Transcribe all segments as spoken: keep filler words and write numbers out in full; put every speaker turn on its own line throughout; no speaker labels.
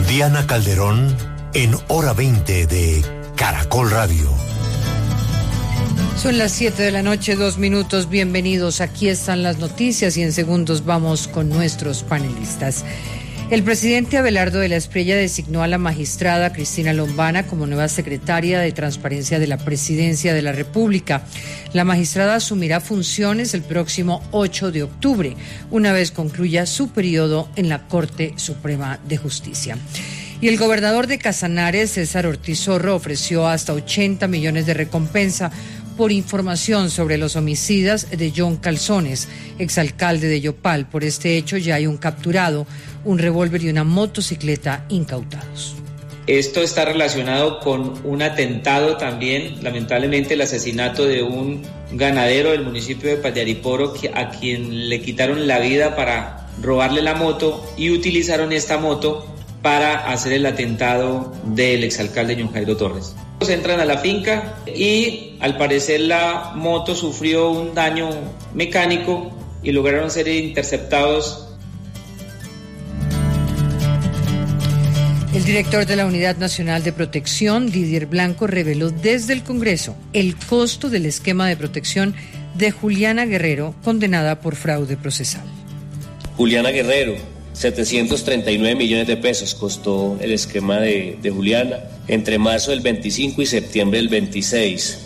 Diana Calderón en Hora veinte de Caracol Radio.
Son las siete de la noche, dos minutos. Bienvenidos. Aquí están las noticias y en segundos vamos con nuestros panelistas. El presidente Abelardo de la Espriella designó a la magistrada Cristina Lombana como nueva secretaria de Transparencia de la Presidencia de la República. La magistrada asumirá funciones el próximo ocho de octubre, una vez concluya su periodo en la Corte Suprema de Justicia. Y el gobernador de Casanares, César Ortiz Zorro, ofreció hasta ochenta millones de recompensa por información sobre los homicidas de John Calzones, exalcalde de Yopal. Por este hecho ya hay un capturado, un revólver y una motocicleta incautados.
Esto está relacionado con un atentado también, lamentablemente el asesinato de un ganadero del municipio de Pallariporo a quien le quitaron la vida para robarle la moto y utilizaron esta moto para hacer el atentado del exalcalde John Jairo Torres. Entran a la finca y al parecer la moto sufrió un daño mecánico y lograron ser interceptados.
El director de la Unidad Nacional de Protección, Didier Blanco, reveló desde el Congreso el costo del esquema de protección de Juliana Guerrero, condenada por fraude procesal.
Juliana Guerrero, setecientos treinta y nueve millones de pesos costó el esquema de, de Juliana entre marzo del veinticinco y septiembre del veintiséis.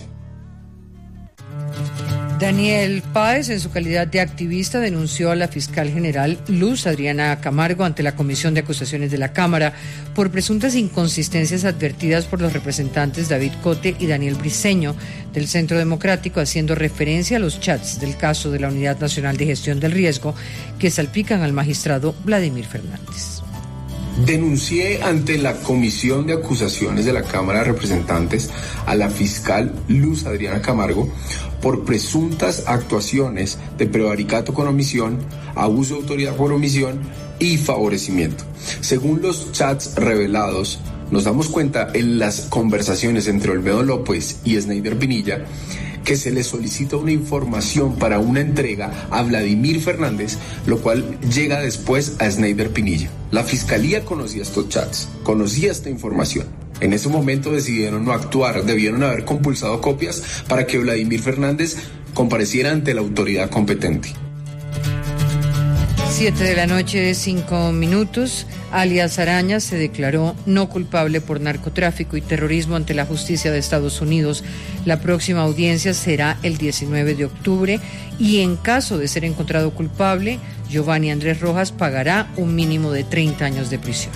Daniel Páez, en su calidad de activista, denunció a la fiscal general Luz Adriana Camargo ante la Comisión de Acusaciones de la Cámara por presuntas inconsistencias advertidas por los representantes David Cote y Daniel Briceño del Centro Democrático, haciendo referencia a los chats del caso de la Unidad Nacional de Gestión del Riesgo que salpican al magistrado Vladimir Fernández.
Denuncié ante la Comisión de Acusaciones de la Cámara de Representantes a la fiscal Luz Adriana Camargo por presuntas actuaciones de prevaricato con omisión, abuso de autoridad por omisión y favorecimiento. Según los chats revelados, nos damos cuenta en las conversaciones entre Olmedo López y Sneider Pinilla que se le solicita una información para una entrega a Vladimir Fernández, lo cual llega después a Sneider Pinilla. La fiscalía conocía estos chats, conocía esta información. En ese momento decidieron no actuar, debieron haber compulsado copias para que Vladimir Fernández compareciera ante la autoridad competente.
Siete de la noche, cinco minutos. Alias Araña se declaró no culpable por narcotráfico y terrorismo ante la justicia de Estados Unidos. La próxima audiencia será el diecinueve de octubre y en caso de ser encontrado culpable, Giovanni Andrés Rojas pagará un mínimo de treinta años de prisión.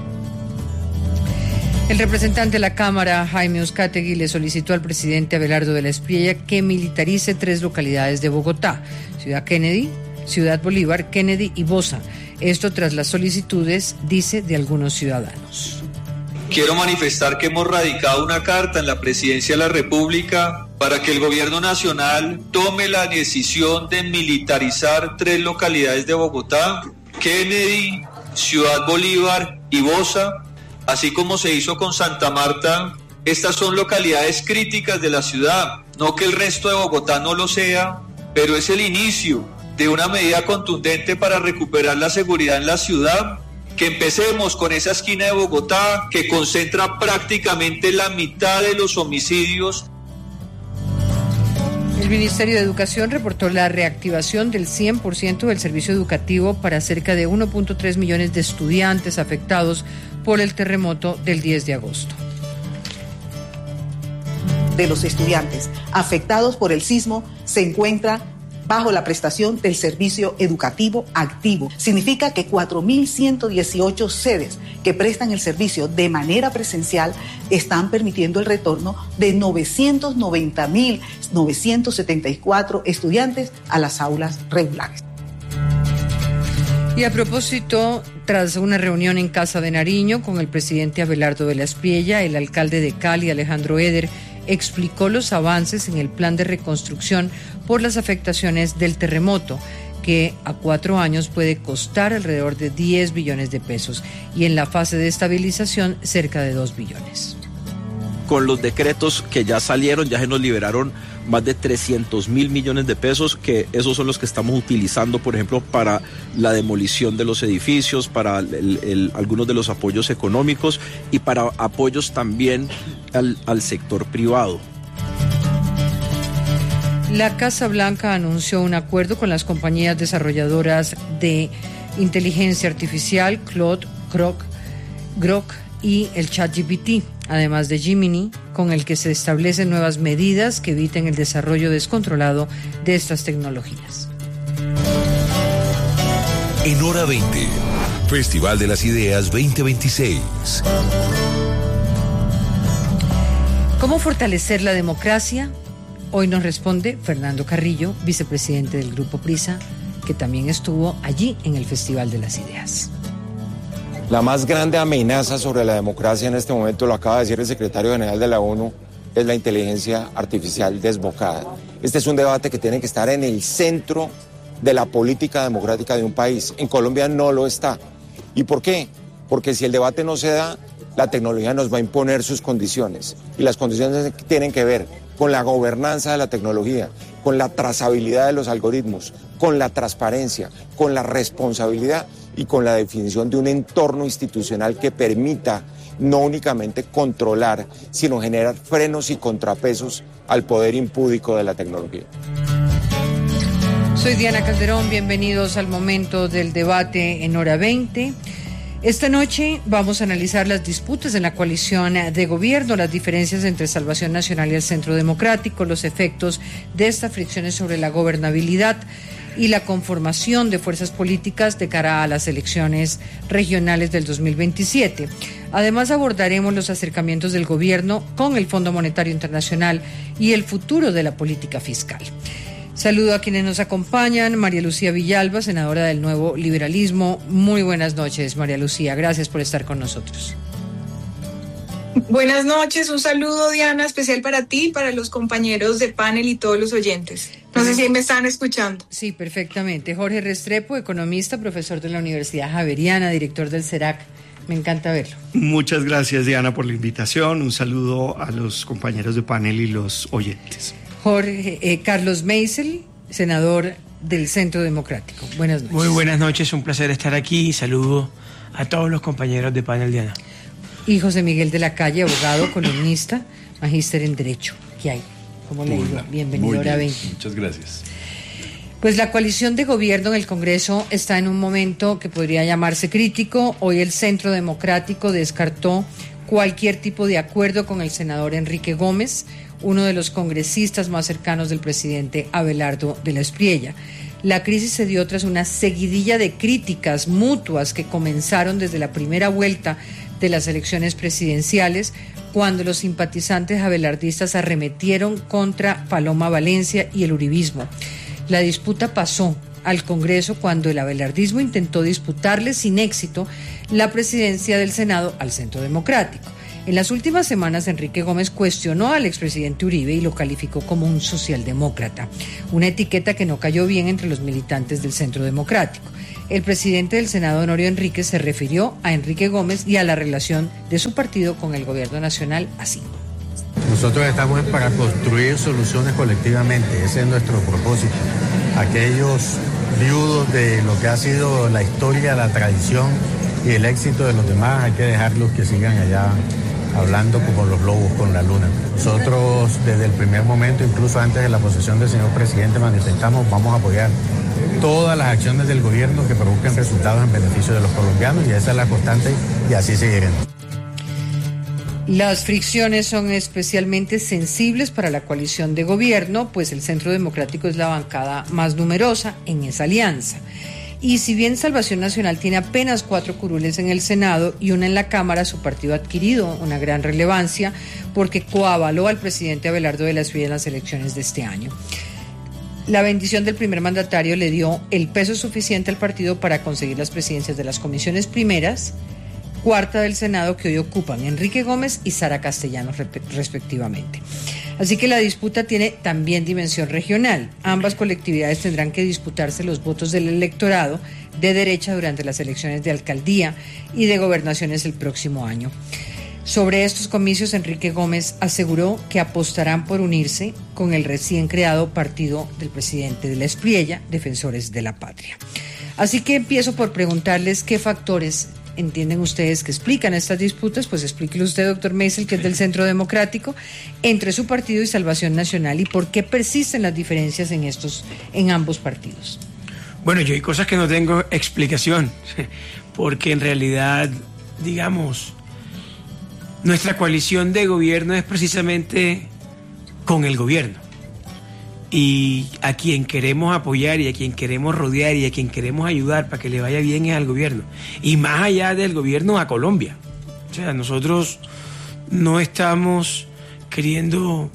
El representante de la Cámara, Jaime Uzcategui, le solicitó al presidente Abelardo de la Espriella que militarice tres localidades de Bogotá: Ciudad Kennedy, Ciudad Bolívar, Kennedy y Bosa. Esto tras las solicitudes, dice, de algunos ciudadanos.
Quiero manifestar que hemos radicado una carta en la Presidencia de la República para que el Gobierno Nacional tome la decisión de militarizar tres localidades de Bogotá: Kennedy, Ciudad Bolívar y Bosa, así como se hizo con Santa Marta. Estas son localidades críticas de la ciudad, no que el resto de Bogotá no lo sea, pero es el inicio de una medida contundente para recuperar la seguridad en la ciudad. Que empecemos con esa esquina de Bogotá que concentra prácticamente la mitad de los homicidios.
El Ministerio de Educación reportó la reactivación del cien por ciento del servicio educativo para cerca de uno punto tres millones de estudiantes afectados por el terremoto del diez de agosto.
De los estudiantes afectados por el sismo se encuentra bajo la prestación del servicio educativo activo. Significa que cuatro mil ciento dieciocho sedes que prestan el servicio de manera presencial están permitiendo el retorno de novecientos noventa mil novecientos setenta y cuatro estudiantes a las aulas regulares.
Y a propósito, tras una reunión en Casa de Nariño con el presidente Abelardo de la Espriella, el alcalde de Cali, Alejandro Eder, explicó los avances en el plan de reconstrucción por las afectaciones del terremoto, que a cuatro años puede costar alrededor de diez billones de pesos y en la fase de estabilización cerca de dos billones.
con los decretos que ya salieron, ya se nos liberaron más de trescientos mil millones de pesos, que esos son los que estamos utilizando, por ejemplo, para la demolición de los edificios, para el, el, algunos de los apoyos económicos y para apoyos también al, al sector privado.
La Casa Blanca anunció un acuerdo con las compañías desarrolladoras de inteligencia artificial, Claude, Grok, Grok y el ChatGPT, además de Gemini, con el que se establecen nuevas medidas que eviten el desarrollo descontrolado de estas tecnologías.
En Hora veinte, Festival de las Ideas veinte veintiséis.
¿Cómo fortalecer la democracia? Hoy nos responde Fernando Carrillo, vicepresidente del Grupo Prisa, que también estuvo allí en el Festival de las Ideas.
La más grande amenaza sobre la democracia en este momento, lo acaba de decir el secretario general de la ONU, es la inteligencia artificial desbocada. Este es un debate que tiene que estar en el centro de la política democrática de un país. En Colombia no lo está. ¿Y por qué? Porque si el debate no se da, la tecnología nos va a imponer sus condiciones. Y las condiciones tienen que ver con la gobernanza de la tecnología, con la trazabilidad de los algoritmos, con la transparencia, con la responsabilidad y con la definición de un entorno institucional que permita no únicamente controlar, sino generar frenos y contrapesos al poder impúdico de la tecnología.
Soy Diana Calderón, bienvenidos al momento del debate en Hora veinte. Esta noche vamos a analizar las disputas en la coalición de gobierno, las diferencias entre Salvación Nacional y el Centro Democrático, los efectos de estas fricciones sobre la gobernabilidad y la conformación de fuerzas políticas de cara a las elecciones regionales del dos mil veintisiete. Además, abordaremos los acercamientos del gobierno con el Fondo Monetario Internacional y el futuro de la política fiscal. Saludo a quienes nos acompañan. María Lucía Villalba, senadora del Nuevo Liberalismo. Muy buenas noches, María Lucía. Gracias por estar con nosotros.
Buenas noches, un saludo, Diana, especial para ti, para los compañeros de panel y todos los oyentes. No sé si me están escuchando.
Sí, perfectamente. Jorge Restrepo, economista, profesor de la Universidad Javeriana, director del CERAC. Me encanta verlo.
Muchas gracias, Diana, por la invitación. Un saludo a los compañeros de panel y los oyentes.
Jorge eh, Carlos Meisel, senador del Centro Democrático. Buenas noches.
Muy buenas noches, un placer estar aquí y saludo a todos los compañeros de panel, Diana.
Y José Miguel de la Calle, abogado, columnista, magíster en Derecho. ¿Qué hay? ¿Cómo le digo? Bienvenido a Hora veinte.
Muchas gracias.
Pues la coalición de gobierno en el Congreso está en un momento que podría llamarse crítico. Hoy el Centro Democrático descartó cualquier tipo de acuerdo con el senador Enrique Gómez, uno de los congresistas más cercanos del presidente Abelardo de la Espriella. La crisis se dio tras una seguidilla de críticas mutuas que comenzaron desde la primera vuelta de las elecciones presidenciales, cuando los simpatizantes abelardistas arremetieron contra Paloma Valencia y el uribismo. La disputa pasó al Congreso cuando el abelardismo intentó disputarle sin éxito la presidencia del Senado al Centro Democrático. En las últimas semanas, Enrique Gómez cuestionó al expresidente Uribe y lo calificó como un socialdemócrata, una etiqueta que no cayó bien entre los militantes del Centro Democrático. El presidente del Senado, Honorio Enríquez, se refirió a Enrique Gómez y a la relación de su partido con el gobierno nacional así.
Nosotros estamos para construir soluciones colectivamente, ese es nuestro propósito. Aquellos viudos de lo que ha sido la historia, la tradición y el éxito de los demás, hay que dejarlos que sigan allá hablando como los lobos con la luna. Nosotros desde el primer momento, incluso antes de la posesión del señor presidente, manifestamos vamos a apoyar todas las acciones del gobierno que produzcan resultados en beneficio de los colombianos, y esa es la constante y así seguiremos.
Las fricciones son especialmente sensibles para la coalición de gobierno, pues el Centro Democrático es la bancada más numerosa en esa alianza. Y si bien Salvación Nacional tiene apenas cuatro curules en el Senado y una en la Cámara, su partido ha adquirido una gran relevancia porque coavaló al presidente Abelardo de la Espriella en las elecciones de este año. La bendición del primer mandatario le dio el peso suficiente al partido para conseguir las presidencias de las comisiones primeras, cuarta del Senado, que hoy ocupan Enrique Gómez y Sara Castellanos respectivamente. Así que la disputa tiene también dimensión regional. Ambas colectividades tendrán que disputarse los votos del electorado de derecha durante las elecciones de alcaldía y de gobernaciones el próximo año. Sobre estos comicios, Enrique Gómez aseguró que apostarán por unirse con el recién creado partido del presidente de la Espriella, Defensores de la Patria. Así que empiezo por preguntarles qué factores entienden ustedes que explican estas disputas. Pues explíquelo usted, doctor Meisel, que es del Centro Democrático, entre su partido y Salvación Nacional, y por qué persisten las diferencias en estos, en ambos partidos.
Bueno, yo hay cosas que no tengo explicación, porque en realidad, digamos, nuestra coalición de gobierno es precisamente con el gobierno. Y a quien queremos apoyar y a quien queremos rodear y a quien queremos ayudar para que le vaya bien es al gobierno. Y más allá del gobierno, a Colombia. O sea, nosotros no estamos queriendo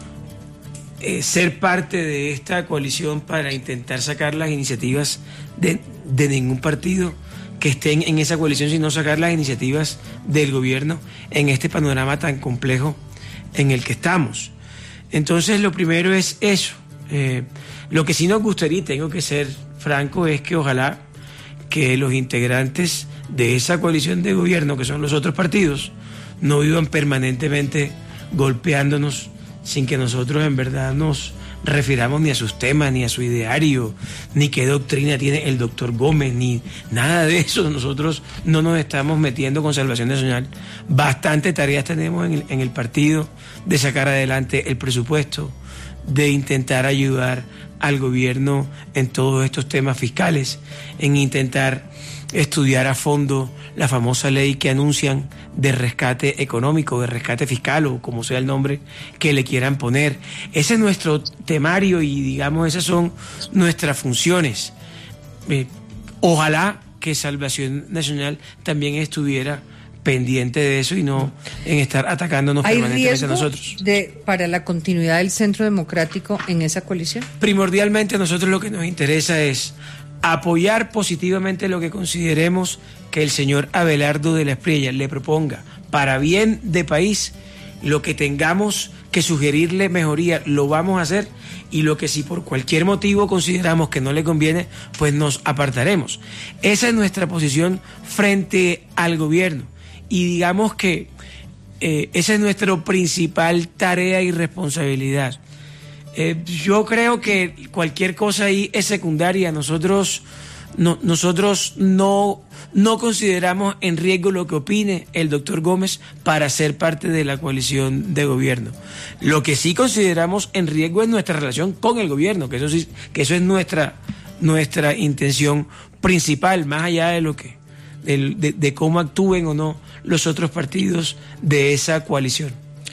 eh, ser parte de esta coalición para intentar sacar las iniciativas de, de ningún partido que estén en esa coalición, sino sacar las iniciativas del gobierno en este panorama tan complejo en el que estamos. Entonces, lo primero es eso. Eh, lo que sí nos gustaría, y tengo que ser franco, es que ojalá que los integrantes de esa coalición de gobierno, que son los otros partidos, no vivan permanentemente golpeándonos sin que nosotros en verdad nos refiramos ni a sus temas, ni a su ideario, ni qué doctrina tiene el doctor Gómez, ni nada de eso. Nosotros no nos estamos metiendo con Salvación Nacional. Bastante tareas tenemos en el, en el partido de sacar adelante el presupuesto, de intentar ayudar al gobierno en todos estos temas fiscales, en intentar estudiar a fondo la famosa ley que anuncian de rescate económico, de rescate fiscal, o como sea el nombre que le quieran poner. Ese es nuestro temario y, digamos, esas son nuestras funciones. Eh, ojalá que Salvación Nacional también estuviera pendiente de eso y no en estar atacándonos permanentemente a nosotros.
De, para la continuidad del Centro Democrático en esa coalición?
Primordialmente a nosotros lo que nos interesa es apoyar positivamente lo que consideremos que el señor Abelardo de la Espriella le proponga para bien de país. Lo que tengamos que sugerirle mejoría lo vamos a hacer, y lo que si por cualquier motivo consideramos que no le conviene, pues nos apartaremos. Esa es nuestra posición frente al gobierno. Y digamos que eh, esa es nuestra principal tarea y responsabilidad. Eh, yo creo que cualquier cosa ahí es secundaria. Nosotros no, nosotros no, no consideramos en riesgo lo que opine el doctor Gómez para ser parte de la coalición de gobierno. Lo que sí consideramos en riesgo es nuestra relación con el gobierno, que eso sí, que eso es nuestra, nuestra intención principal, más allá de lo que de, de, de cómo actúen o no los otros partidos de esa coalición.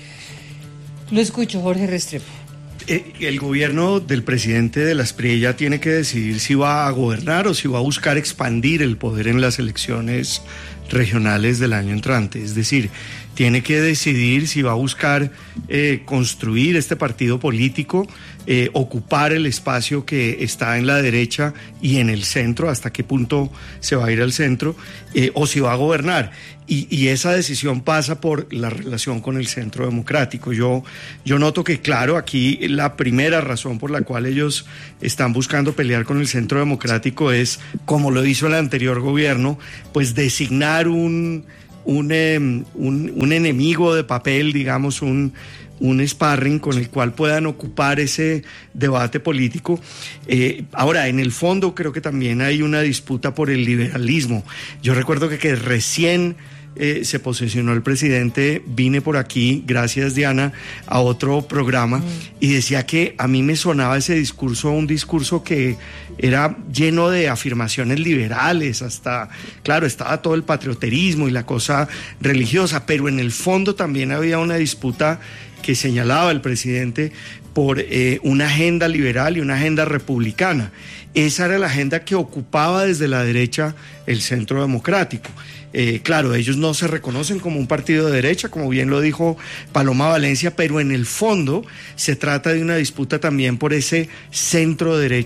Lo escucho, Jorge Restrepo.
Eh, el gobierno del presidente de la Espriella tiene que decidir si va a gobernar o si va a buscar expandir el poder en las elecciones regionales del año entrante. Es decir, tiene que decidir si va a buscar eh, construir este partido político, eh, ocupar el espacio que está en la derecha y en el centro, hasta qué punto se va a ir al centro, eh, o si va a gobernar. Y, y esa decisión pasa por la relación con el Centro Democrático. Yo, yo noto que, claro, aquí la primera razón por la cual ellos están buscando pelear con el Centro Democrático es, como lo hizo el anterior gobierno, pues designar un, un, eh, un, un enemigo de papel, digamos, un, un sparring con el cual puedan ocupar ese debate político. Eh, ahora, en el fondo creo que también hay una disputa por el liberalismo. Yo recuerdo que, que recién eh, se posesionó el presidente, vine por aquí, gracias Diana, a otro programa, mm. y decía que a mí me sonaba ese discurso, un discurso que era lleno de afirmaciones liberales, hasta, claro, estaba todo el patrioterismo y la cosa religiosa, pero en el fondo también había una disputa que señalaba el presidente por eh, una agenda liberal y una agenda republicana. Esa era la agenda que ocupaba desde la derecha el Centro Democrático. Eh, claro, ellos no se reconocen como un partido de derecha, como bien lo dijo Paloma Valencia, pero en el fondo se trata de una disputa también por ese centro derecha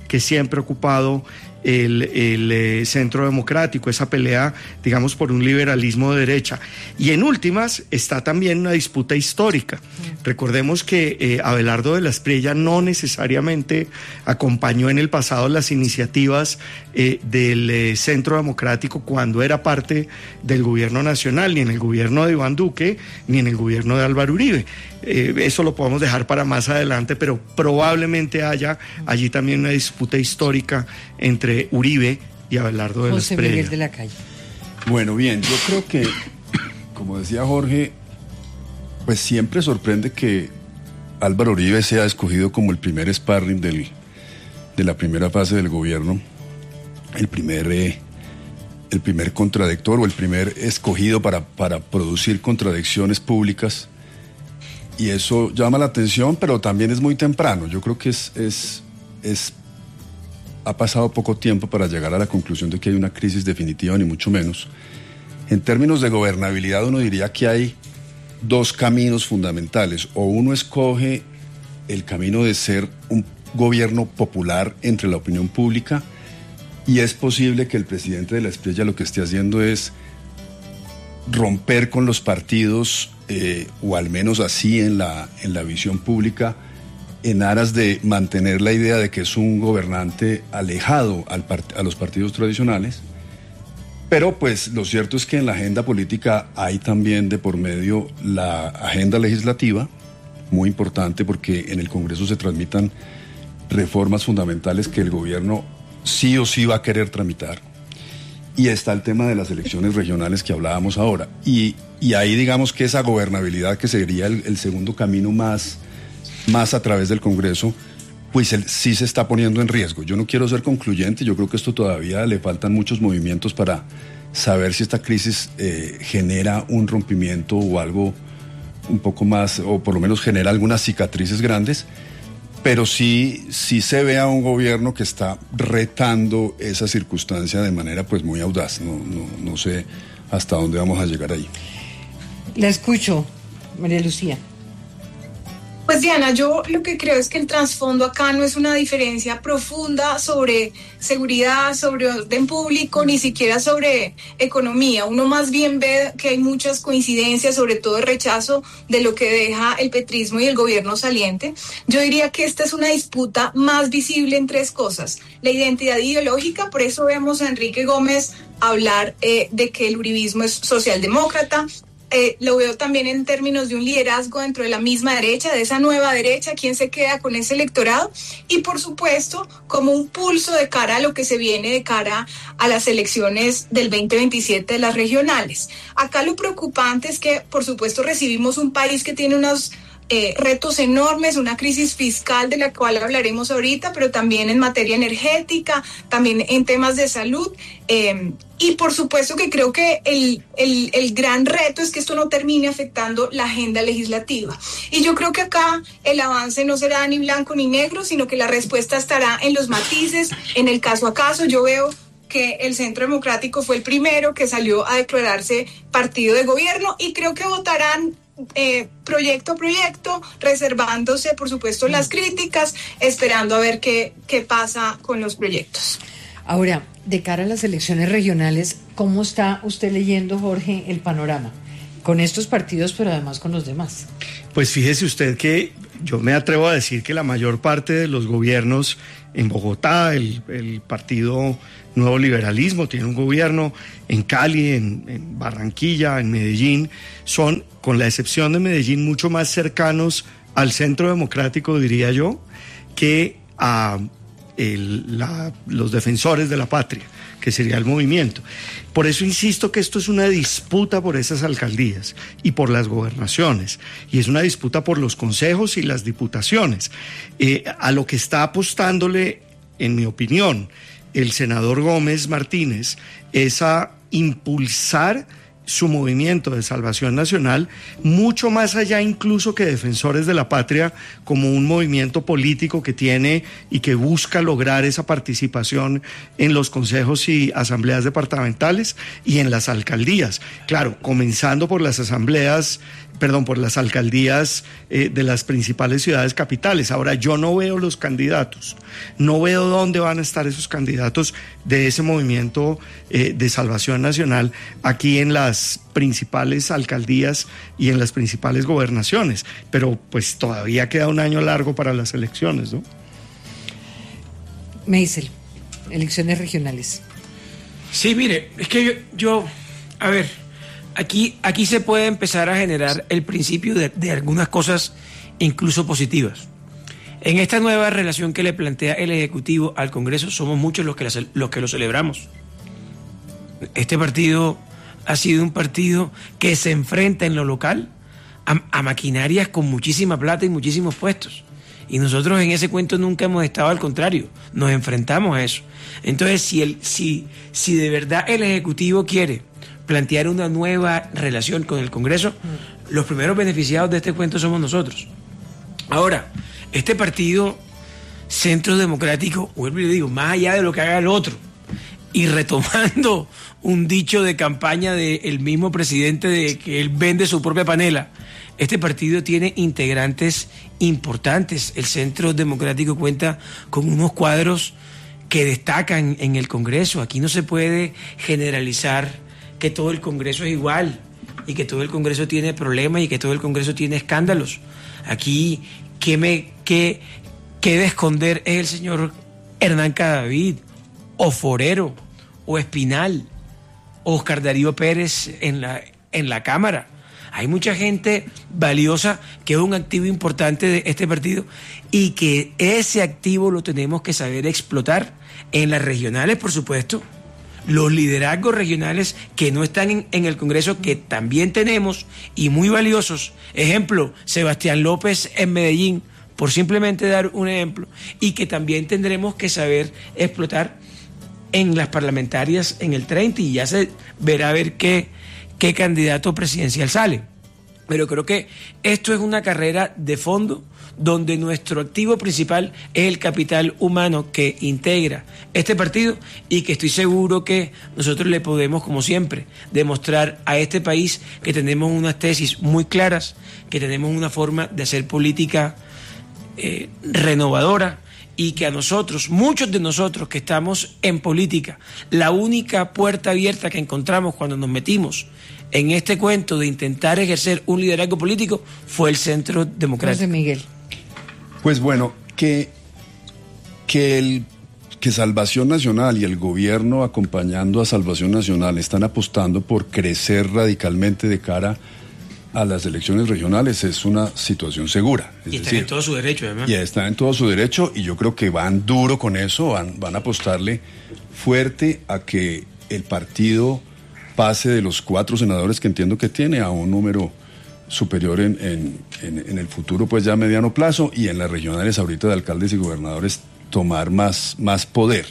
que siempre ha ocupado el, el eh, Centro Democrático, esa pelea, digamos, por un liberalismo de derecha. Y en últimas está también una disputa histórica. Mm. Recordemos que eh, Abelardo de la Espriella no necesariamente acompañó en el pasado las iniciativas eh, del eh, Centro Democrático cuando era parte del gobierno nacional, ni en el gobierno de Iván Duque, ni en el gobierno de Álvaro Uribe. Eh, eso lo podemos dejar para más adelante, pero probablemente haya allí también una disputa histórica entre Uribe y Abelardo de la Espriella.
José Miguel de la Calle.
Bueno, bien, yo creo que, como decía Jorge, pues siempre sorprende que Álvaro Uribe sea escogido como el primer sparring del, de la primera fase del gobierno, el primer, eh, el primer contradictor o el primer escogido para, para producir contradicciones públicas. Y eso llama la atención, pero también es muy temprano. Yo creo que es, es, es, ha pasado poco tiempo para llegar a la conclusión de que hay una crisis definitiva, ni mucho menos. En términos de gobernabilidad, uno diría que hay dos caminos fundamentales. O uno escoge el camino de ser un gobierno popular entre la opinión pública, y es posible que el presidente de la Espriella lo que esté haciendo es romper con los partidos, eh, o al menos así en la, en la visión pública, en aras de mantener la idea de que es un gobernante alejado al part- a los partidos tradicionales. Pero pues lo cierto es que en la agenda política hay también de por medio la agenda legislativa, muy importante porque en el Congreso se tramitan reformas fundamentales que el gobierno sí o sí va a querer tramitar. Y está el tema de las elecciones regionales que hablábamos ahora. Y, y ahí digamos que esa gobernabilidad, que sería el, el segundo camino más, más a través del Congreso, pues el, sí se está poniendo en riesgo. Yo no quiero ser concluyente, yo creo que esto todavía le faltan muchos movimientos para saber si esta crisis eh, genera un rompimiento o algo un poco más, o por lo menos genera algunas cicatrices grandes. Pero sí, sí se ve a un gobierno que está retando esa circunstancia de manera pues muy audaz. No, no, no sé hasta dónde vamos a llegar ahí.
La escucho, María Lucía.
Pues Diana, yo lo que creo es que el trasfondo acá no es una diferencia profunda sobre seguridad, sobre orden público, ni siquiera sobre economía. Uno más bien ve que hay muchas coincidencias, sobre todo el rechazo de lo que deja el petrismo y el gobierno saliente. Yo diría que esta es una disputa más visible en tres cosas. La identidad ideológica, por eso vemos a Enrique Gómez hablar eh, de que el uribismo es socialdemócrata. Eh, lo veo también en términos de un liderazgo dentro de la misma derecha, de esa nueva derecha, quién se queda con ese electorado, y por supuesto como un pulso de cara a lo que se viene de cara a las elecciones del veinte veintisiete de las regionales. Acá lo preocupante es que por supuesto recibimos un país que tiene unos Eh, retos enormes, una crisis fiscal de la cual hablaremos ahorita, pero también en materia energética, también en temas de salud, eh, y por supuesto que creo que el, el, el gran reto es que esto no termine afectando la agenda legislativa. Y yo creo que acá el avance no será ni blanco ni negro, sino que la respuesta estará en los matices, en el caso a caso. Yo veo que el Centro Democrático fue el primero que salió a declararse partido de gobierno, y creo que votarán Eh, proyecto a proyecto, reservándose por supuesto las críticas, esperando a ver qué, qué pasa con los proyectos.
Ahora, de cara a las elecciones regionales, ¿cómo está usted leyendo, Jorge, el panorama? Con estos partidos, pero además con los demás.
Pues fíjese usted que yo me atrevo a decir que la mayor parte de los gobiernos en Bogotá, el, el partido Nuevo Liberalismo tiene un gobierno, en Cali, en, en Barranquilla, en Medellín, son, con la excepción de Medellín, mucho más cercanos al Centro Democrático, diría yo, que a el, la, los defensores de la patria, que sería el movimiento. Por eso insisto que esto es una disputa por esas alcaldías y por las gobernaciones, y es una disputa por los consejos y las diputaciones. Eh, a lo que está apostándole, en mi opinión, el senador Gómez Martínez es a impulsar su movimiento de salvación nacional mucho más allá incluso que Defensores de la Patria, como un movimiento político que tiene y que busca lograr esa participación en los consejos y asambleas departamentales y en las alcaldías. Claro, comenzando por las asambleas perdón, por las alcaldías eh, de las principales ciudades capitales. Ahora, yo no veo los candidatos, no veo dónde van a estar esos candidatos de ese movimiento eh, de Salvación Nacional aquí en las principales alcaldías y en las principales gobernaciones, pero pues todavía queda un año largo para las elecciones, ¿no?
Meisel, elecciones regionales.
Sí, mire, es que yo, yo a ver, aquí, aquí se puede empezar a generar el principio de, de algunas cosas incluso positivas. En esta nueva relación que le plantea el Ejecutivo al Congreso, somos muchos los que, la, los que lo celebramos. Este partido ha sido un partido que se enfrenta en lo local a, a maquinarias con muchísima plata y muchísimos puestos. Y nosotros en ese cuento nunca hemos estado, al contrario, nos enfrentamos a eso. Entonces, si, el, si, si de verdad el Ejecutivo quiere plantear una nueva relación con el Congreso, mm. los primeros beneficiados de este cuento somos nosotros. Ahora, este partido Centro Democrático, vuelvo y le digo, más allá de lo que haga el otro, y retomando un dicho de campaña del mismo presidente de que él vende su propia panela, este partido tiene integrantes importantes. El Centro Democrático cuenta con unos cuadros que destacan en el Congreso. Aquí no se puede generalizar que todo el Congreso es igual y que todo el Congreso tiene problemas y que todo el Congreso tiene escándalos. Aquí, ¿qué, me, qué, qué de esconder es el señor Hernán Cadavid, o Forero, o Espinal, o Oscar Darío Pérez en la, en la Cámara? Hay mucha gente valiosa que es un activo importante de este partido y que ese activo lo tenemos que saber explotar en las regionales, por supuesto. Los liderazgos regionales que no están en, en el Congreso, que también tenemos y muy valiosos. Ejemplo, Sebastián López en Medellín, por simplemente dar un ejemplo, y que también tendremos que saber explotar en las parlamentarias en el treinta, y ya se verá a ver qué, qué candidato presidencial sale. Pero creo que esto es una carrera de fondo donde nuestro activo principal es el capital humano que integra este partido, y que estoy seguro que nosotros le podemos, como siempre, demostrar a este país que tenemos unas tesis muy claras, que tenemos una forma de hacer política eh, renovadora, y que a nosotros, muchos de nosotros que estamos en política, la única puerta abierta que encontramos cuando nos metimos en este cuento de intentar ejercer un liderazgo político fue el Centro Democrático.
José Miguel.
Pues bueno, que, que, el, que Salvación Nacional y el gobierno acompañando a Salvación Nacional están apostando por crecer radicalmente de cara a las elecciones regionales es una situación segura. Es
y están
decir,
en todo su derecho, además.
Y están en todo su derecho, y yo creo que van duro con eso, van, van a apostarle fuerte a que el partido pase de los cuatro senadores que entiendo que tiene a un número superior en, en, en, en el futuro, pues ya a mediano plazo, y en las regionales ahorita de alcaldes y gobernadores tomar más, más poder.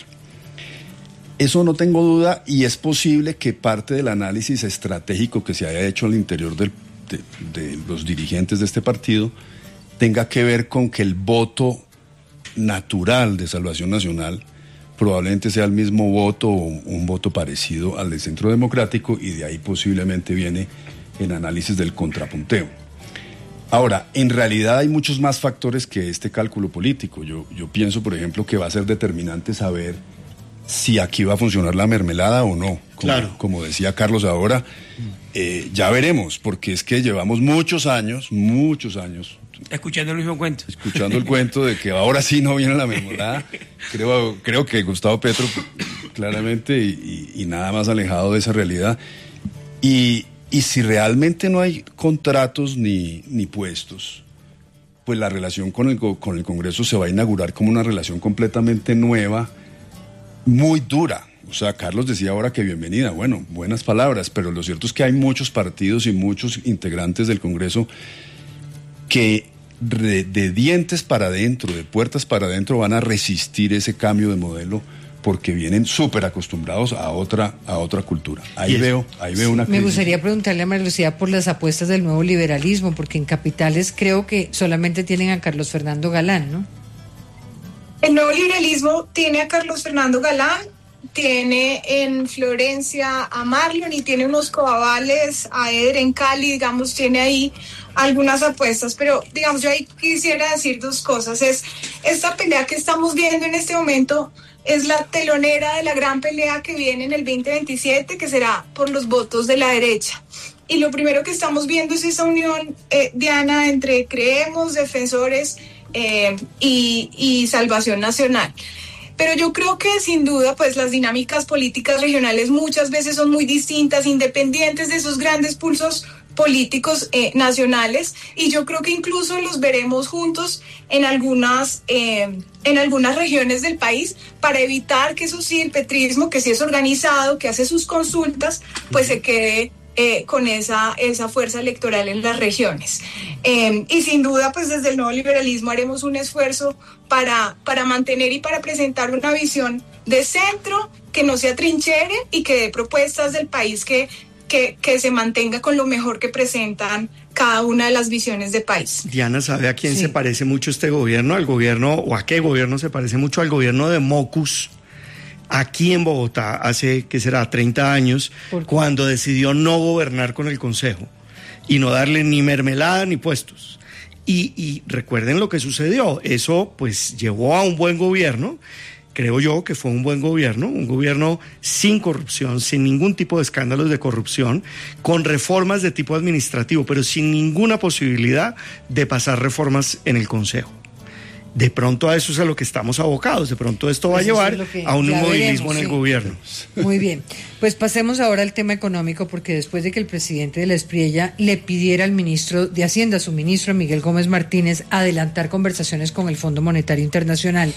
Eso no tengo duda, y es posible que parte del análisis estratégico que se haya hecho al interior del De, de los dirigentes de este partido tenga que ver con que el voto natural de Salvación Nacional probablemente sea el mismo voto o un voto parecido al del Centro Democrático, y de ahí posiblemente viene el análisis del contrapunteo. Ahora, en realidad hay muchos más factores que este cálculo político. Yo, yo pienso, por ejemplo, que va a ser determinante saber si aquí va a funcionar la mermelada o no. Como, claro. Como decía Carlos ahora, eh, ya veremos, porque es que llevamos muchos años, muchos años.
Escuchando el mismo cuento.
Escuchando el cuento de que ahora sí no viene la mermelada. Creo, creo que Gustavo Petro, claramente, y, y, y nada más alejado de esa realidad. Y, y si realmente no hay contratos ni, ni puestos, pues la relación con el, con el Congreso se va a inaugurar como una relación completamente nueva, muy dura. O sea, Carlos decía ahora que bienvenida, bueno, buenas palabras, pero lo cierto es que hay muchos partidos y muchos integrantes del Congreso que de, de dientes para adentro, de puertas para adentro, van a resistir ese cambio de modelo porque vienen súper acostumbrados a otra, a otra cultura. Ahí yes. veo, ahí veo una crisis.
Me gustaría preguntarle a María Lucía por las apuestas del nuevo liberalismo, porque en capitales creo que solamente tienen a Carlos Fernando Galán, ¿no?
El nuevo liberalismo tiene a Carlos Fernando Galán, tiene en Florencia a Marlon y tiene unos coabales a Eder en Cali, digamos, tiene ahí algunas apuestas, pero digamos, yo ahí quisiera decir dos cosas. Es esta pelea que estamos viendo en este momento es la telonera de la gran pelea que viene en el veinte veintisiete, que será por los votos de la derecha. Y lo primero que estamos viendo es esa unión, eh, Diana, entre Creemos, Defensores eh, y, y Salvación Nacional. Pero yo creo que sin duda pues las dinámicas políticas regionales muchas veces son muy distintas, independientes de esos grandes pulsos políticos eh, nacionales, y yo creo que incluso los veremos juntos en algunas eh, en algunas regiones del país para evitar que eso sí, el petrismo, que sí es organizado, que hace sus consultas, pues se quede eh, con esa, esa fuerza electoral en las regiones. Eh, y sin duda, pues desde el nuevo liberalismo haremos un esfuerzo para, para mantener y para presentar una visión de centro que no se atrinchere y que dé propuestas del país que Que, que se mantenga con lo mejor que presentan cada una de las visiones de país.
Diana, ¿sabe a quién
sí.
se parece mucho este gobierno? Al gobierno, o a qué gobierno se parece mucho al gobierno de Mocus, aquí en Bogotá, hace, ¿qué será?, treinta años, cuando decidió no gobernar con el Consejo y no darle ni mermelada ni puestos. Y, y recuerden lo que sucedió, eso pues llevó a un buen gobierno. Creo yo que fue un buen gobierno, un gobierno sin corrupción, sin ningún tipo de escándalos de corrupción, con reformas de tipo administrativo, pero sin ninguna posibilidad de pasar reformas en el Consejo. De pronto a eso es a lo que estamos abocados, de pronto esto va a llevar a un inmovilismo en el gobierno.
Muy bien, pues pasemos ahora al tema económico, porque después de que el presidente de la Espriella le pidiera al ministro de Hacienda, su ministro Miguel Gómez Martínez, adelantar conversaciones con el Fondo Monetario Internacional,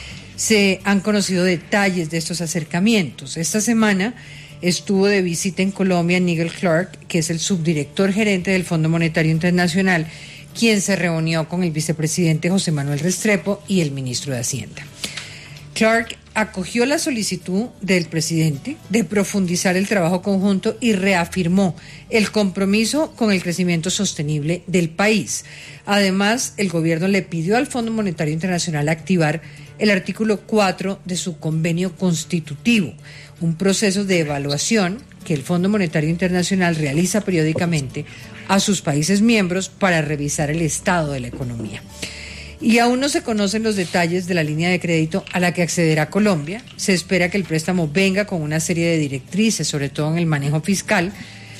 se han conocido detalles de estos acercamientos. Esta semana estuvo de visita en Colombia Nigel Clark, que es el subdirector gerente del Fondo Monetario Internacional, quien se reunió con el vicepresidente José Manuel Restrepo y el ministro de Hacienda. Clark acogió la solicitud del presidente de profundizar el trabajo conjunto y reafirmó el compromiso con el crecimiento sostenible del país. Además, el gobierno le pidió al Fondo Monetario Internacional activar el artículo cuatro de su convenio constitutivo, un proceso de evaluación que el Fondo Monetario Internacional realiza periódicamente a sus países miembros para revisar el estado de la economía. Y aún no se conocen los detalles de la línea de crédito a la que accederá Colombia. Se espera que el préstamo venga con una serie de directrices, sobre todo en el manejo fiscal.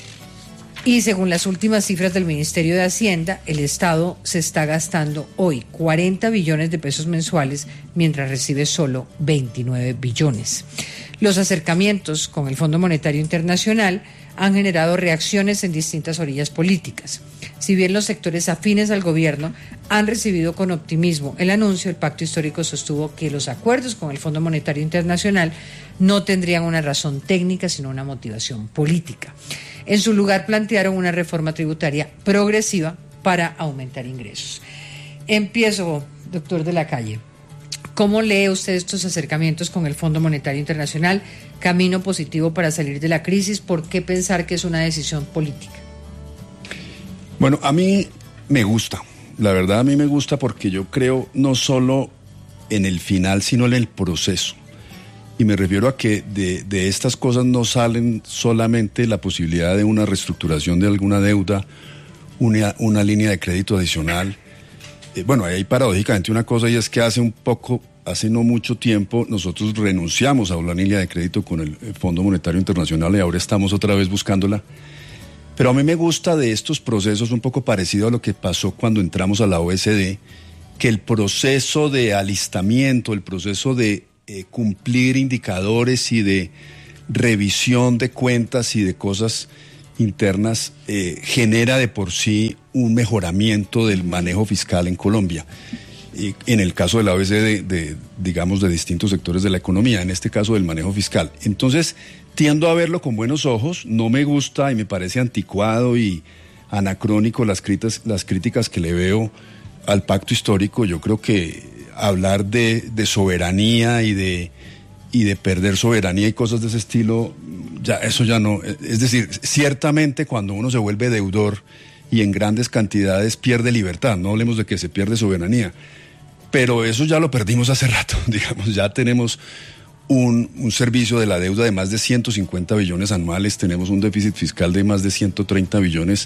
Y según las últimas cifras del Ministerio de Hacienda, el Estado se está gastando hoy cuarenta billones de pesos mensuales, mientras recibe solo veintinueve billones. Los acercamientos con el Fondo Monetario Internacional han generado reacciones en distintas orillas políticas. Si bien los sectores afines al gobierno han recibido con optimismo el anuncio, el Pacto Histórico sostuvo que los acuerdos con el Fondo Monetario Internacional no tendrían una razón técnica, sino una motivación política. En su lugar plantearon una reforma tributaria progresiva para aumentar ingresos. Empiezo, doctor de la Calle. ¿Cómo lee usted estos acercamientos con el Fondo Monetario Internacional? ¿Camino positivo para salir de la crisis? ¿Por qué pensar que es una decisión política?
Bueno, a mí me gusta. La verdad, a mí me gusta porque yo creo no solo en el final, sino en el proceso. Y me refiero a que de, de estas cosas no salen solamente la posibilidad de una reestructuración de alguna deuda, una, una línea de crédito adicional. Eh, bueno, hay paradójicamente una cosa, y es que hace un poco, hace no mucho tiempo, nosotros renunciamos a una línea de crédito con el Fondo Monetario Internacional y ahora estamos otra vez buscándola. Pero a mí me gusta de estos procesos un poco parecido a lo que pasó cuando entramos a la O E C D, que el proceso de alistamiento, el proceso de eh, cumplir indicadores y de revisión de cuentas y de cosas internas eh, genera de por sí un mejoramiento del manejo fiscal en Colombia. Y en el caso de la O E C D, de, de, digamos, de distintos sectores de la economía, en este caso del manejo fiscal. Entonces, tiendo a verlo con buenos ojos. No me gusta y me parece anticuado y anacrónico las críticas, las críticas que le veo al pacto histórico. Yo creo que hablar de, de soberanía y de, y de perder soberanía y cosas de ese estilo, ya eso ya no. Es decir, ciertamente cuando uno se vuelve deudor y en grandes cantidades pierde libertad, no hablemos de que se pierde soberanía, pero eso ya lo perdimos hace rato, digamos, ya tenemos un, un servicio de la deuda de más de ciento cincuenta billones anuales, tenemos un déficit fiscal de más de ciento treinta billones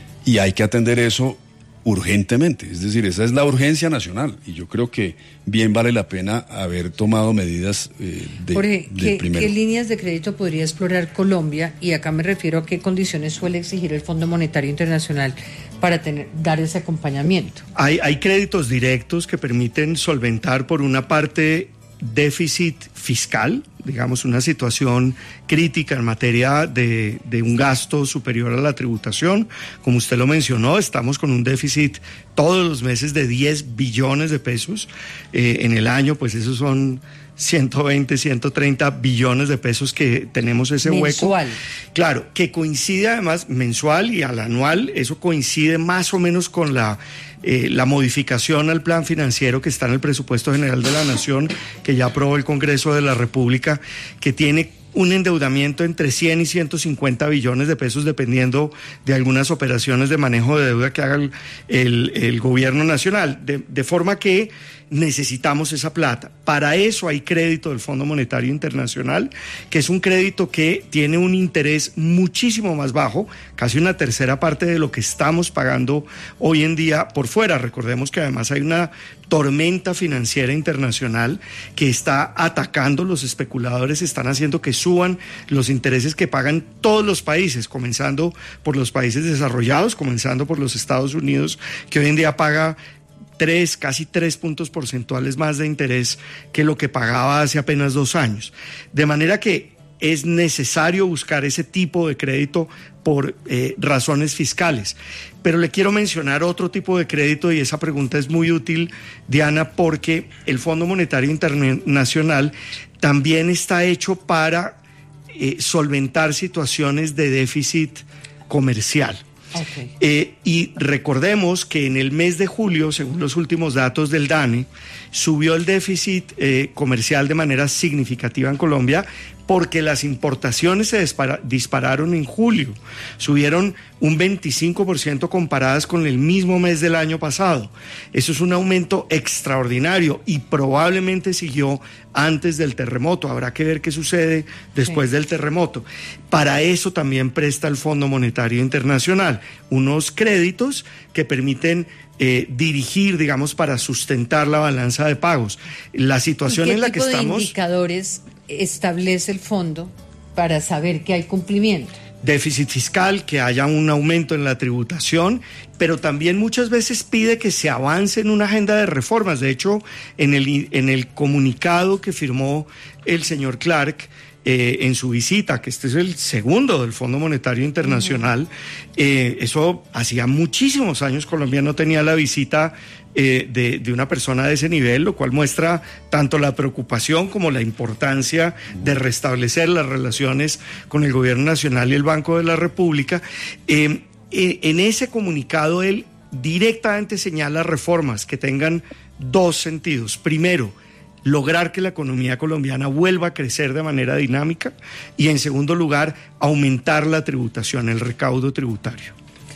y hay que atender eso urgentemente, es decir, esa es la urgencia nacional y yo creo que bien vale la pena haber tomado medidas eh, de,
Jorge,
de
¿qué,
primero.
¿qué líneas de crédito podría explorar Colombia? Y acá me refiero a qué condiciones suele exigir el Fondo Monetario Internacional para tener, dar ese acompañamiento.
Hay, hay créditos directos que permiten solventar por una parte déficit fiscal, digamos una situación crítica en materia de, de un gasto superior a la tributación. Como usted lo mencionó, estamos con un déficit todos los meses de diez billones de pesos. Eh, en el año, pues esos son ciento veinte, ciento treinta billones de pesos que tenemos ese hueco.
Mensual.
Claro, que coincide además mensual y al anual, eso coincide más o menos con la Eh, la modificación al plan financiero que está en el presupuesto general de la Nación, que ya aprobó el Congreso de la República, que tiene un endeudamiento entre cien y ciento cincuenta billones de pesos dependiendo de algunas operaciones de manejo de deuda que haga el, el, el gobierno nacional, de, de forma que necesitamos esa plata. Para eso hay crédito del Fondo Monetario Internacional, que es un crédito que tiene un interés muchísimo más bajo, casi una tercera parte de lo que estamos pagando hoy en día por fuera. Recordemos que además hay una tormenta financiera internacional que está atacando, los especuladores están haciendo que suban los intereses que pagan todos los países, comenzando por los países desarrollados, comenzando por los Estados Unidos, que hoy en día paga tres, casi tres puntos porcentuales más de interés que lo que pagaba hace apenas dos años. De manera que es necesario buscar ese tipo de crédito por eh, razones fiscales. Pero le quiero mencionar otro tipo de crédito y esa pregunta es muy útil, Diana, porque el Fondo Monetario Internacional también está hecho para eh, solventar situaciones de déficit comercial. Okay. Eh, y recordemos que en el mes de julio, según los últimos datos del DANE, subió el déficit eh, comercial de manera significativa en Colombia porque las importaciones se dispara, dispararon en julio, subieron un veinticinco por ciento comparadas con el mismo mes del año pasado. Eso es un aumento extraordinario y probablemente siguió antes del terremoto. Habrá que ver qué sucede después sí. del terremoto. Para eso también presta el Fondo Monetario Internacional unos créditos que permiten eh, dirigir, digamos, para sustentar la balanza de pagos. La situación en la que estamos...
¿Qué tipo de indicadores establece el fondo para saber que hay cumplimiento?
Déficit fiscal, que haya un aumento en la tributación, pero también muchas veces pide que se avance en una agenda de reformas. De hecho, en el, en el comunicado que firmó el señor Clark eh, en su visita, que este es el segundo del Fondo Monetario Internacional, uh-huh. eh, eso hacía muchísimos años Colombia no tenía la visita Eh, de, de una persona de ese nivel, lo cual muestra tanto la preocupación como la importancia de restablecer las relaciones con el gobierno nacional y el Banco de la República. Eh, eh, en ese comunicado él directamente señala reformas que tengan dos sentidos. Primero, lograr que la economía colombiana vuelva a crecer de manera dinámica y, en segundo lugar, aumentar la tributación, el recaudo tributario.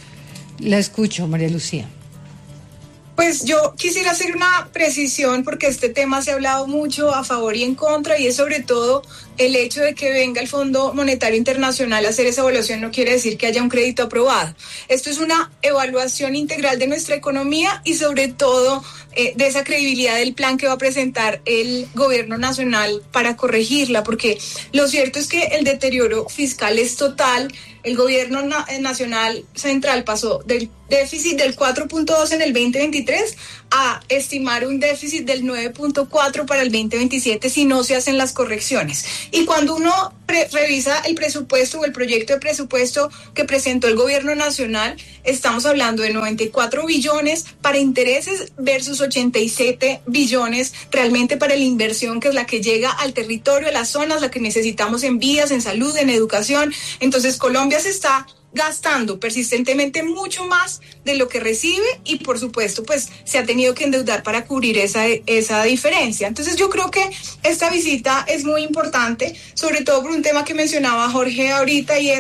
La escucho, María Lucía.
Pues yo quisiera hacer una precisión porque este tema se ha hablado mucho a favor y en contra y es sobre todo el hecho de que venga el Fondo Monetario Internacional a hacer esa evaluación no quiere decir que haya un crédito aprobado. Esto es una evaluación integral de nuestra economía y sobre todo eh, de esa credibilidad del plan que va a presentar el gobierno nacional para corregirla, porque lo cierto es que el deterioro fiscal es total. El gobierno na- nacional central pasó del déficit del cuatro punto dos en el veinte veintitrés a estimar un déficit del nueve punto cuatro para el veinte veintisiete si no se hacen las correcciones. Y cuando uno pre- revisa el presupuesto o el proyecto de presupuesto que presentó el gobierno nacional, estamos hablando de noventa y cuatro billones para intereses versus ochenta y siete billones realmente para la inversión, que es la que llega al territorio, a las zonas, la que necesitamos en vías, en salud, en educación. Entonces Colombia se está gastando persistentemente mucho más de lo que recibe y por supuesto pues se ha tenido que endeudar para cubrir esa, esa diferencia. Entonces yo creo que esta visita es muy importante, sobre todo por un tema que mencionaba Jorge ahorita, y es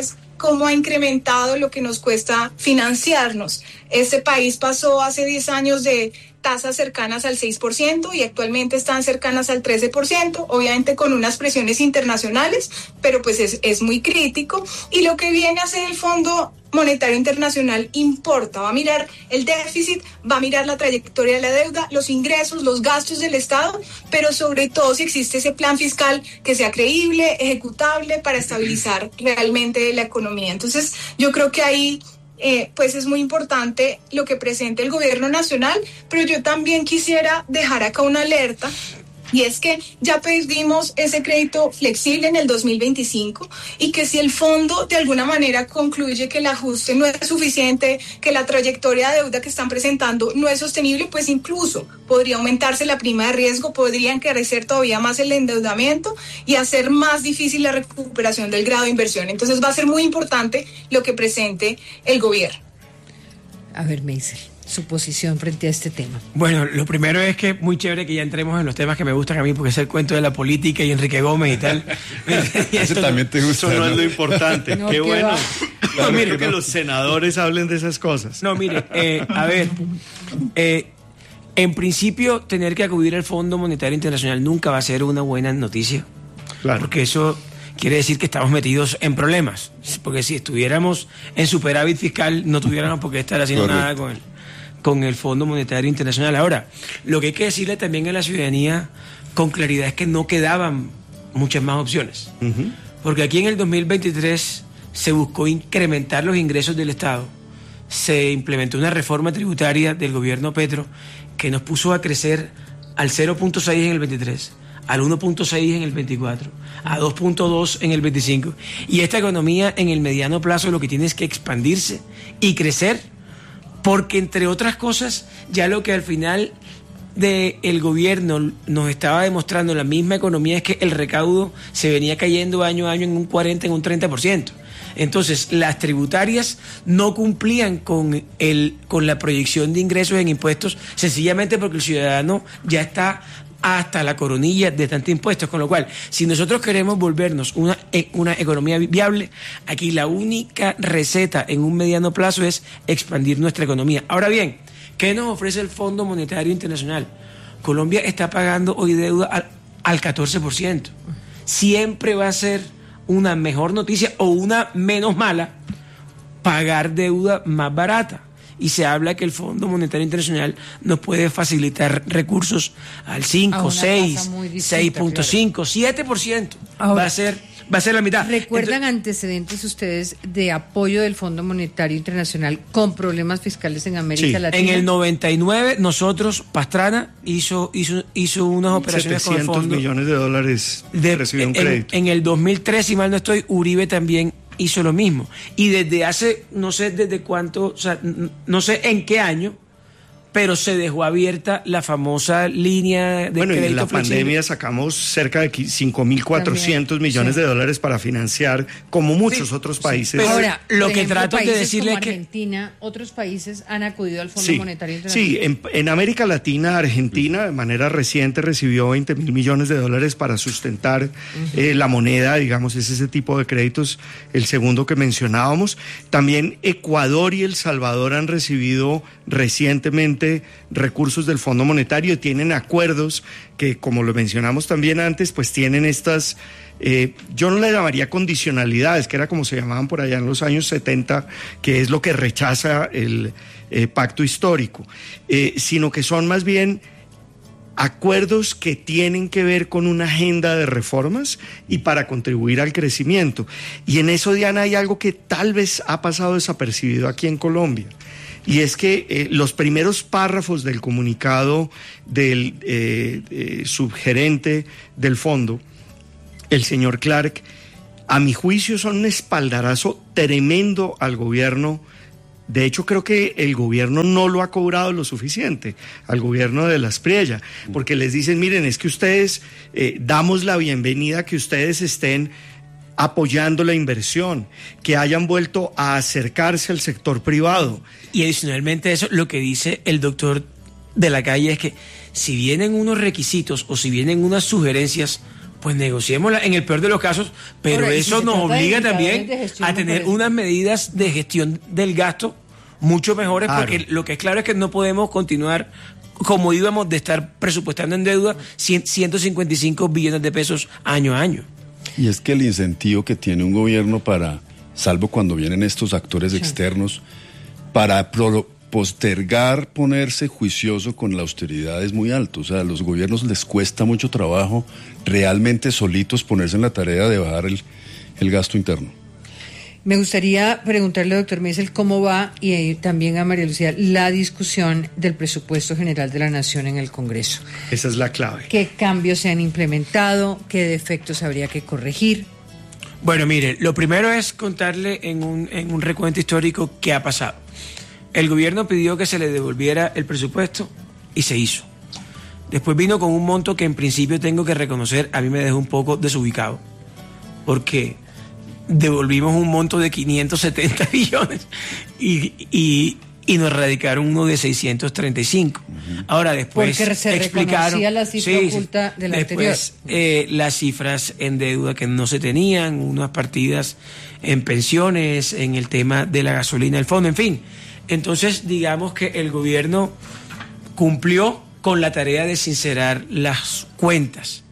cómo ha incrementado lo que nos cuesta financiarnos. Este país pasó hace diez años de tasas cercanas al seis por ciento y actualmente están cercanas al trece por ciento, obviamente con unas presiones internacionales, pero pues es, es muy crítico. Y lo que viene a hacer el Fondo Monetario Internacional importa, va a mirar el déficit, va a mirar la trayectoria de la deuda, los ingresos, los gastos del Estado, pero sobre todo si existe ese plan fiscal que sea creíble, ejecutable para estabilizar realmente la economía. Entonces yo creo que ahí Eh, pues es muy importante lo que presenta el gobierno nacional, pero yo también quisiera dejar acá una alerta, y es que ya pedimos ese crédito flexible en el dos mil veinticinco y que si el fondo de alguna manera concluye que el ajuste no es suficiente, que la trayectoria de deuda que están presentando no es sostenible, pues incluso podría aumentarse la prima de riesgo, podría encarecer todavía más el endeudamiento y hacer más difícil la recuperación del grado de inversión. Entonces va a ser muy importante lo que presente el gobierno.
A ver, Meisel, su posición frente a este tema.
Bueno, lo primero es que muy chévere que ya entremos en los temas que me gustan a mí, porque es el cuento de la política y Enrique Gómez y tal.
y Eso también te gusta.
Eso no,
¿no?
es lo importante.
No,
Qué bueno.
No,
No,
mire,
que los senadores hablen de esas cosas.
No, mire, eh, a ver, eh, en principio tener que acudir al Fondo Monetario Internacional nunca va a ser una buena noticia.
Claro.
Porque eso quiere decir que estamos metidos en problemas. Porque si estuviéramos en superávit fiscal, no tuviéramos por qué estar haciendo
Correcto.
nada con él. con el Fondo Monetario Internacional. Ahora, lo que hay que decirle también a la ciudadanía con claridad es que no quedaban muchas más opciones.
Uh-huh.
Porque aquí en el dos mil veintitrés se buscó incrementar los ingresos del Estado. Se implementó una reforma tributaria del gobierno Petro que nos puso a crecer al cero punto seis en el veintitrés, al uno punto seis en el veinticuatro, a dos punto dos en el veinticinco. Y esta economía en el mediano plazo lo que tiene es que expandirse y crecer, porque entre otras cosas, ya lo que al final del gobierno nos estaba demostrando la misma economía es que el recaudo se venía cayendo año a año en un cuarenta, en un treinta por ciento. Entonces, las tributarias no cumplían con, el, con la proyección de ingresos en impuestos, sencillamente porque el ciudadano ya está hasta la coronilla de tantos impuestos, con lo cual, si nosotros queremos volvernos una, una economía viable, aquí la única receta en un mediano plazo es expandir nuestra economía. Ahora bien, ¿qué nos ofrece el Fondo Monetario Internacional? Colombia está pagando hoy deuda al, al catorce por ciento. Siempre va a ser una mejor noticia o una menos mala pagar deuda más barata. Y se habla que el Fondo Monetario Internacional nos puede facilitar recursos al cinco, seis, seis punto cinco, siete por ciento. Ahora, va a ser va a ser la mitad.
¿Recuerdan Entonces, antecedentes ustedes de apoyo del Fondo Monetario Internacional con problemas fiscales en América
sí.
Latina?
En el noventa y nueve nosotros, Pastrana hizo hizo hizo unas operaciones con el fondo.
setecientos millones de dólares de, recibió un
en,
crédito.
En el dos mil tres, si mal no estoy, Uribe también hizo lo mismo. Y desde hace, no sé desde cuánto, o sea, no sé en qué año, pero se dejó abierta la famosa línea de
bueno,
crédito
y en la
flexible.
pandemia sacamos cerca de cinco mil cuatrocientos millones sí. de dólares para financiar, como muchos sí, otros países.
Sí. Ahora,
lo
que
ejemplo, trato de decirle
como
que
Argentina, otros países han acudido al Fondo
sí,
Monetario Internacional.
Sí, en, en América Latina, Argentina de manera reciente recibió veinte mil millones de dólares para sustentar uh-huh. eh, la moneda, digamos, es ese tipo de créditos, el segundo que mencionábamos. También Ecuador y El Salvador han recibido recientemente recursos del Fondo Monetario, tienen acuerdos que, como lo mencionamos también antes, pues tienen estas, eh, yo no le llamaría condicionalidades, que era como se llamaban por allá en los años setenta, que es lo que rechaza el eh, pacto histórico, eh, sino que son más bien acuerdos que tienen que ver con una agenda de reformas y para contribuir al crecimiento. Y en eso, Diana, hay algo que tal vez ha pasado desapercibido aquí en Colombia. Y es que eh, los primeros párrafos del comunicado del eh, eh, subgerente del fondo, el señor Clark, a mi juicio son un espaldarazo tremendo al gobierno. De hecho, creo que el gobierno no lo ha cobrado lo suficiente al gobierno de Las Priella, porque les dicen, miren, es que ustedes, eh, damos la bienvenida a que ustedes estén apoyando la inversión, que hayan vuelto a acercarse al sector privado.
Y adicionalmente a eso, lo que dice el doctor de la Calle es que si vienen unos requisitos o si vienen unas sugerencias, pues negociémosla en el peor de los casos, pero Ahora, eso si nos obliga también a tener unas medidas de gestión del gasto mucho mejores, claro. Porque lo que es claro es que no podemos continuar como íbamos de estar presupuestando en deuda ciento cincuenta y cinco billones de pesos año a año.
Y es que el incentivo que tiene un gobierno para, salvo cuando vienen estos actores sí. externos, para pro, postergar ponerse juicioso con la austeridad es muy alto. O sea, a los gobiernos les cuesta mucho trabajo realmente solitos ponerse en la tarea de bajar el, el gasto interno.
Me gustaría preguntarle, doctor Miesel, cómo va, y eh, también a María Lucía, la discusión del presupuesto general de la Nación en el Congreso.
Esa es la clave.
¿Qué cambios se han implementado? ¿Qué defectos habría que corregir?
Bueno, mire, lo primero es contarle en un, en un recuento histórico qué ha pasado. El gobierno pidió que se le devolviera el presupuesto y se hizo. Después vino con un monto que en principio tengo que reconocer, a mí me dejó un poco desubicado, porque devolvimos un monto de quinientos setenta billones y, y, y nos radicaron uno de seiscientos treinta y cinco. Uh-huh. Ahora después
porque se
explicaron
la cifra sí, oculta de la
después, anterior. Eh, las cifras en deuda que no se tenían, unas partidas en pensiones, en el tema de la gasolina, el fondo, en fin. Entonces, digamos que el gobierno cumplió con la tarea de sincerar las cuentas.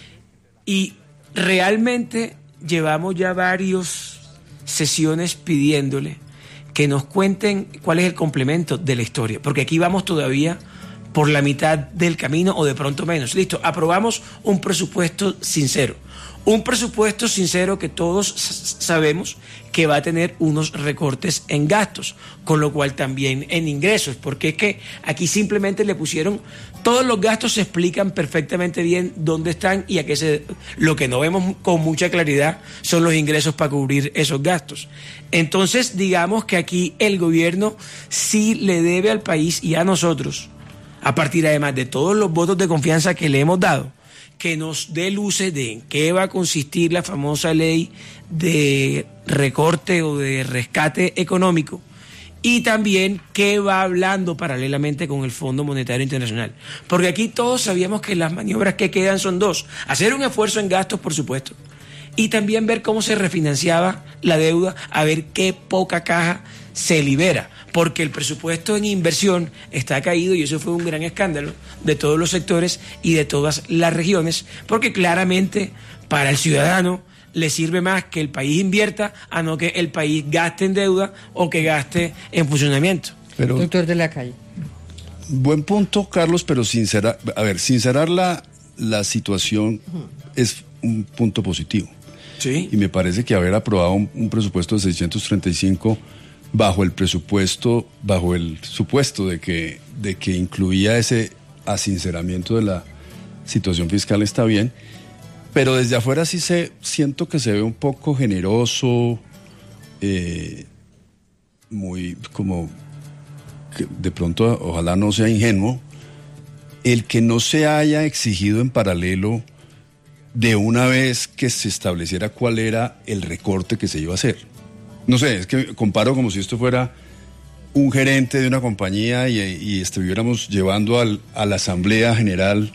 Y realmente llevamos ya varias sesiones pidiéndole que nos cuenten cuál es el complemento de la historia, porque aquí vamos todavía por la mitad del camino o de pronto menos. Listo, aprobamos un presupuesto sincero. Un presupuesto sincero que todos sabemos que va a tener unos recortes en gastos, con lo cual también en ingresos, porque es que aquí simplemente le pusieron, todos los gastos se explican perfectamente bien dónde están y a qué se... Lo que no vemos con mucha claridad son los ingresos para cubrir esos gastos. Entonces, digamos que aquí el gobierno sí le debe al país y a nosotros, a partir además de todos los votos de confianza que le hemos dado, que nos dé luces de en qué va a consistir la famosa ley de recorte o de rescate económico y también qué va hablando paralelamente con el Fondo Monetario Internacional. Porque aquí todos sabíamos que las maniobras que quedan son dos. Hacer un esfuerzo en gastos, por supuesto, y también ver cómo se refinanciaba la deuda, a ver qué poca caja se libera, porque el presupuesto en inversión está caído y eso fue un gran escándalo de todos los sectores y de todas las regiones, porque claramente para el ciudadano le sirve más que el país invierta a no que el país gaste en deuda o que gaste en funcionamiento.
Pero, doctor de la Calle.
Buen punto, Carlos, pero sincerar, a ver, sincerar la, la situación uh-huh. es un punto positivo.
Sí.
Y me parece que haber aprobado un, un presupuesto de seiscientos treinta y cinco bajo el presupuesto, bajo el supuesto de que, de que incluía ese asinceramiento de la situación fiscal está bien, pero desde afuera sí se, siento que se ve un poco generoso, eh, muy como, que de pronto ojalá no sea ingenuo, el que no se haya exigido en paralelo de una vez que se estableciera cuál era el recorte que se iba a hacer. No sé, es que comparo como si esto fuera un gerente de una compañía y, y estuviéramos llevando al, a la Asamblea General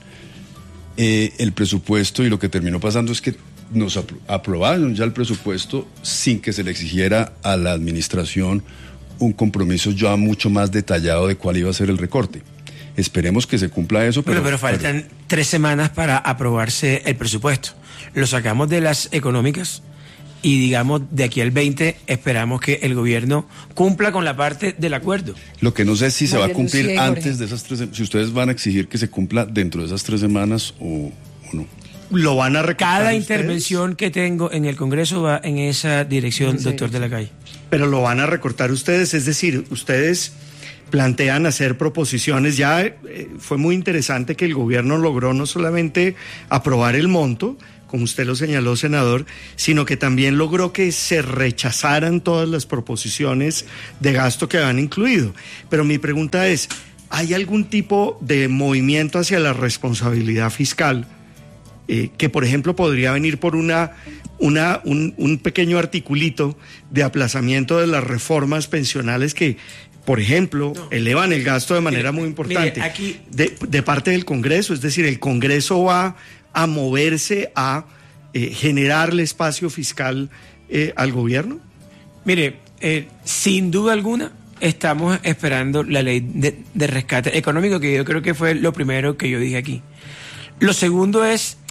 eh, el presupuesto, y lo que terminó pasando es que nos apro- aprobaron ya el presupuesto sin que se le exigiera a la administración un compromiso ya mucho más detallado de cuál iba a ser el recorte. Esperemos que se cumpla eso. Pero,
pero, pero faltan pero... tres semanas para aprobarse el presupuesto. Lo sacamos de las económicas y digamos de aquí al veinte esperamos que el gobierno cumpla con la parte del acuerdo.
Lo que no sé es si se
María
va a cumplir
Lucía
antes de esas tres semanas, si ustedes van a exigir que se cumpla dentro de esas tres semanas o, o no.
¿Lo van a recortar
Cada
ustedes?
Intervención que tengo en el Congreso va en esa dirección, sí, doctor de la Calle.
Pero lo van a recortar ustedes, es decir, ustedes plantean hacer proposiciones. Ya eh, fue muy interesante que el gobierno logró no solamente aprobar el monto, como usted lo señaló, senador, sino que también logró que se rechazaran todas las proposiciones de gasto que habían incluido. Pero mi pregunta es, ¿hay algún tipo de movimiento hacia la responsabilidad fiscal eh, que, por ejemplo, podría venir por una, una, un, un pequeño articulito de aplazamiento de las reformas pensionales que, por ejemplo, no. elevan el gasto de manera mire, muy importante?
Mire, aquí...
de, de parte del Congreso? Es decir, el Congreso va a moverse a eh, generarle espacio fiscal eh, al gobierno?
Mire, eh, sin duda alguna estamos esperando la ley de, de rescate económico, que yo creo que fue lo primero que yo dije aquí. Lo segundo es